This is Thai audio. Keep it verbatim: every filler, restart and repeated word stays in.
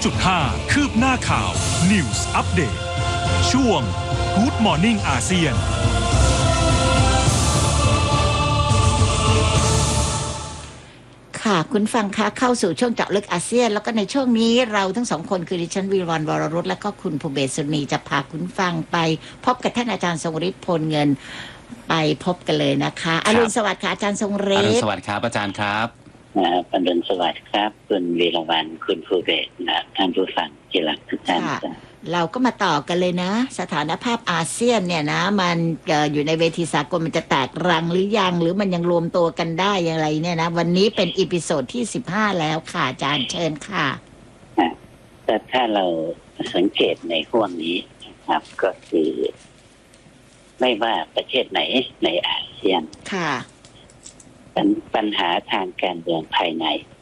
จุดห้า คืบหน้าข่าว News Update ช่วง Good Morning อาเซียนค่ะคุณฟังคะเข้าสู่ช่วงเจาะลึกอาเซียนแล้วก็ในช่วงนี้เราทั้งสองคนคือดิฉันวีรวรรณวรรุตและก็คุณภูเบศสุนีจะพาคุณฟังไปพบกับท่านอาจารย์ทรงฤทธิ์พลเงินไปพบกันเลยนะคะอรุณสวัสดิ์ค่ะอาจารย์ทรงฤทธิ์อรุณสวัสดิ์ครับอาจารย์ครับอรุณสวัสดิ์ครับคุณวีรวรรณคุณภูเบศนะท่านผู้ฟังที่รักทุกท่านเราก็มาต่อกันเลยนะสถานภาพอาเซียนเนี่ยนะมันอยู่ในเวทีสากลมันจะแตกรังหรือยังหรือมันยังรวมตัวกันได้อย่างไรเนี่ยนะวันนี้เป็นอีพิโซดที่สิบห้าแล้วค่ะอาจารย์เชิญค่ะแต่ถ้าเราสังเกตในห่วงนี้นะครับก็คือไม่ว่าประเทศไหนในอาเซียนค่ะปัญหาทางการเมืองภายใน